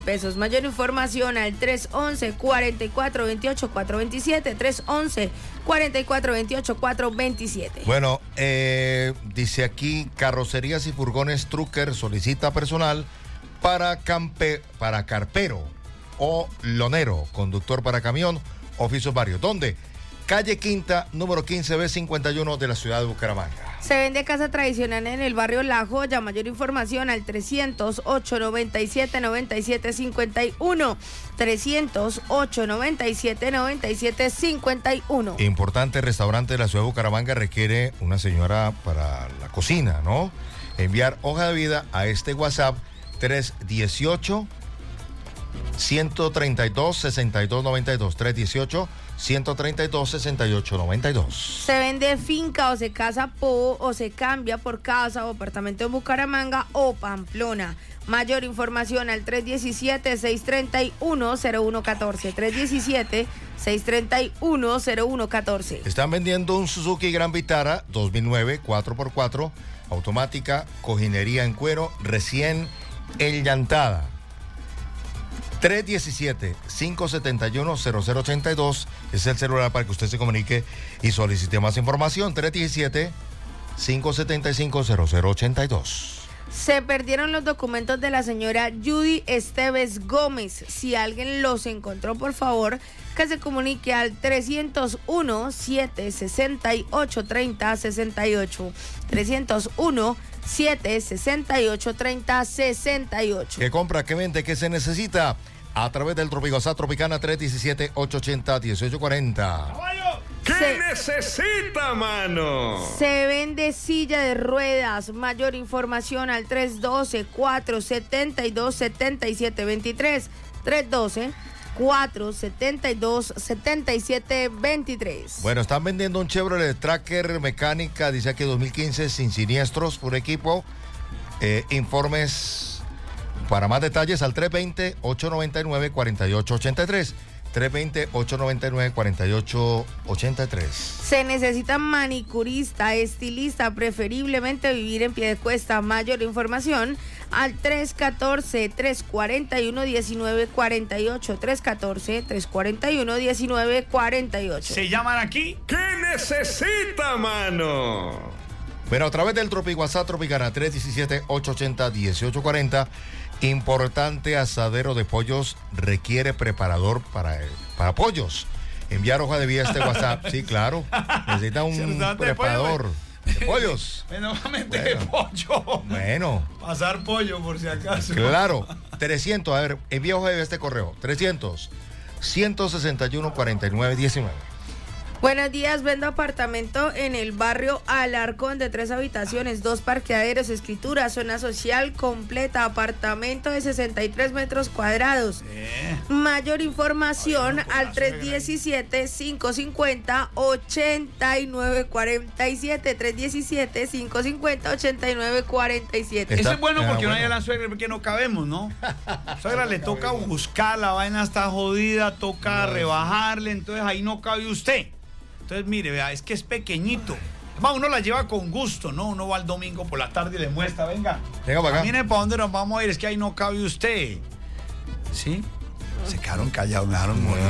pesos. Mayor información al 311-4428-427, 311-4428-427. Bueno, dice aquí, carrocerías y furgones Trucker solicita personal para carpero o lonero, conductor para camión, oficios varios. ¿Dónde? Calle Quinta, número 15B51 de la ciudad de Bucaramanga. Se vende casa tradicional en el barrio La Joya. Mayor información al 300-897-9751. 300-897-9751. Importante restaurante de la ciudad de Bucaramanga requiere una señora para la cocina, ¿no? Enviar hoja de vida a este WhatsApp 318-132-6292. 318-132-6892. Se vende finca o se casa o se cambia por casa o apartamento en Bucaramanga o Pamplona. Mayor información al 317-631-0114. 317-631-0114. Están vendiendo un Suzuki Gran Vitara 2009 4x4, automática, cojinería en cuero, recién enllantada. 317-571-0082 es el celular para que usted se comunique y solicite más información. 317-575-0082. Se perdieron los documentos de la señora Judy Esteves Gómez. Si alguien los encontró, por favor, que se comunique al 301-768-3068. 301-768-3068. ¿Qué compra, qué vende, qué se necesita? A través del Tropicasa Tropicana 317-880-1840. ¿Qué necesita, mano? Se vende silla de ruedas. Mayor información al 312-472-7723. 312-472-7723. Bueno, están vendiendo un Chevrolet Tracker mecánica, dice aquí 2015, sin siniestros, por equipo. Informes para más detalles al 320-899-4883. 320-899-4883. Se necesita manicurista, estilista, preferiblemente vivir en Piedecuesta. Mayor información al 314-341-1948. 314-341-1948. Se llaman aquí. ¿Qué necesita, mano? Bueno, a través del WhatsApp Tropicana 317-880-1840. Importante asadero de pollos requiere preparador para pollos. Enviar hoja de vida a este WhatsApp. Sí, claro. Necesita un preparador de pollos. Nuevamente de pollo. Bueno. Pasar pollo por si acaso. Claro. 300, a ver, envía hoja de vida a este correo. 300-161-4919. Buenos días, vendo apartamento en el barrio Alarcón de 3 habitaciones, 2 parqueaderos, escritura, zona social completa, apartamento de 63 metros cuadrados. Mayor información al 317-550-8947, 317-550-8947. Eso es bueno porque uno ya la suegra porque no cabemos, ¿no? Suegra le toca buscar, la vaina está jodida, toca rebajarle, entonces ahí no cabe usted. Entonces, mire, vea, es que es pequeñito. Además, uno la lleva con gusto, ¿no? Uno va el domingo por la tarde y le muestra, venga para acá. Mire, ¿para dónde nos vamos a ir? Es que ahí no cabe usted. ¿Sí? Se quedaron callados, me dejaron morir.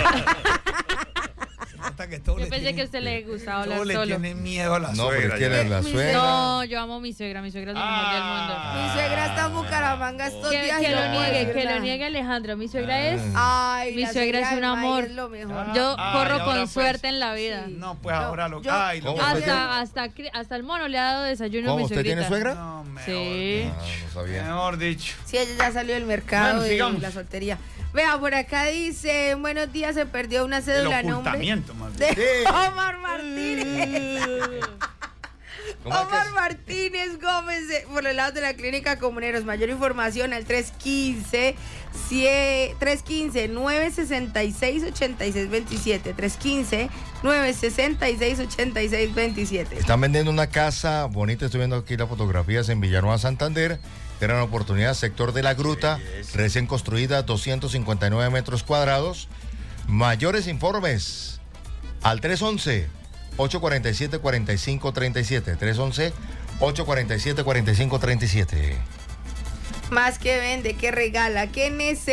Yo pensé que a usted le gustaba hablar solo. Le tiene miedo a la no, suegra. Pero es la suegra. No, yo amo a mi suegra. Mi suegra es lo mejor del mundo. Mi suegra está en Bucaramanga estos días. Que lo niegue Alejandro. Mi suegra es... Ay, mi suegra es un amor. Es lo mejor. Yo corro con pues, suerte en la vida. Sí. No, pues ahora lo... hasta el mono le ha dado desayuno a mi suegrita. ¿Usted tiene suegra? No, sí. No sabía. Mejor dicho. Sí, ella ya salió del mercado de sigamos. la soltería. Vea, por acá dice, buenos días, se perdió una cédula a nombre de Omar Martínez. Omar Martínez Gómez, por el lado de la Clínica Comuneros. Mayor información al 315-966-8627. 315-966-8627. Están vendiendo una casa bonita, estoy viendo aquí las fotografías en Villanueva, Santander. Gran oportunidad, sector de la Gruta, recién construida, 259 metros cuadrados. Mayores informes al 311-847-4537. 311-847-4537. Más que vende, que regala, que